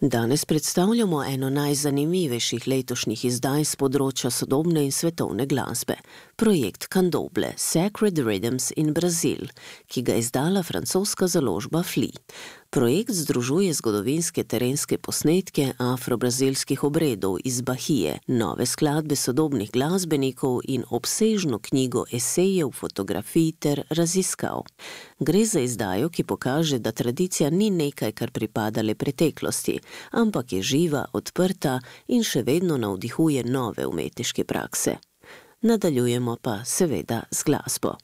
Danes predstavljamo eno najzanimivejših letošnjih izdaj z področja sodobne in svetovne glasbe, projekt Candomblé Sacred Rhythms in Brazil, ki ga je izdala francoska založba Flea. Projekt združuje zgodovinske terenske posnetke afro-brazilskih obredov iz Bahije, nove skladbe sodobnih glasbenikov in obsežno knjigo esejev, fotografij ter raziskav. Gre za izdajo, ki pokaže, da tradicija ni nekaj, kar pripada le preteklosti, ampak je živa, odprta in še vedno navdihuje nove umetniške prakse. Nadaljujemo pa seveda z glasbo.